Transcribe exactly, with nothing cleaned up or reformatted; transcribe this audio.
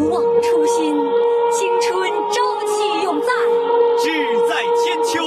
不忘初心，青春朝气永在， 志在千秋，